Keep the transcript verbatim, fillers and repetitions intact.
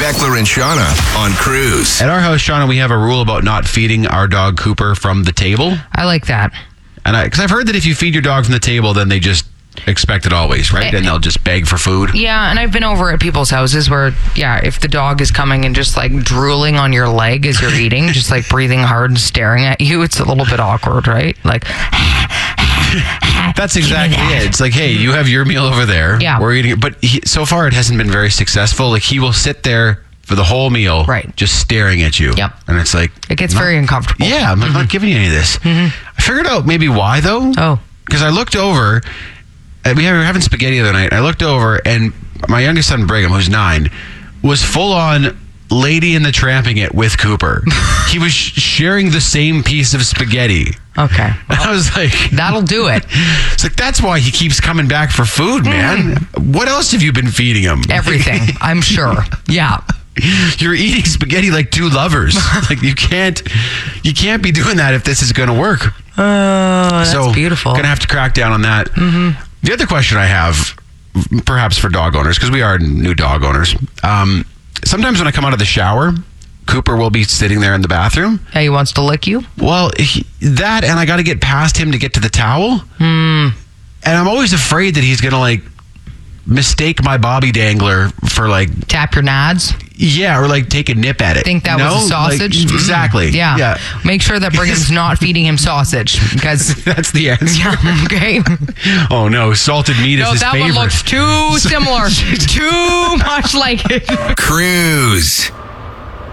Beckler and Shauna on Cruise. At our house, Shauna, we have a rule about not feeding our dog Cooper from the table. I like that. And I, because I've heard that if you feed your dog from the table, then they just expect it always, right? And they'll just beg for food. Yeah, and I've been over at people's houses where, yeah, if the dog is coming and just like drooling on your leg as you're eating, just like breathing hard and staring at you, it's a little bit awkward, right? Like, that's exactly it. It's like, hey, you have your meal over there. Yeah. We're eating it. But he, so far, it hasn't been very successful. Like, he will sit there for the whole meal, right, just staring at you. Yep. And it's like, it gets not, very uncomfortable. Yeah, I'm mm-hmm. not giving you any of this. Mm-hmm. I figured out maybe why, though. Oh. Because I looked over, and we were having spaghetti the other night. I looked over, and my youngest son, Brigham, who's nine, was full on Lady and the Tramping it with Cooper. He was sh- sharing the same piece of spaghetti. Okay. Well, I was like, that'll do it. It's like, that's why he keeps coming back for food, man. Mm. What else have you been feeding him? Everything, I'm sure. Yeah. You're eating spaghetti like two lovers. Like, you can't you can't be doing that if this is going to work. Oh, that's so, beautiful. Gonna have to crack down on that. Mm-hmm. The other question I have, perhaps for dog owners, because we are new dog owners, um, sometimes when I come out of the shower, Cooper will be sitting there in the bathroom. Yeah, he wants to lick you? Well, he, that, and I got to get past him to get to the towel. Mm. And I'm always afraid that he's going to, like, mistake my Bobby Dangler for, like... Tap your nads? Yeah, or, like, take a nip at it. Think that you know? was a sausage? Like, exactly. Yeah. yeah. Make sure that Brigham's not feeding him sausage, because... That's the answer. Yeah, okay. Oh, no. Salted meat no, is his that favorite. one looks too similar. Too much like it. Cruise.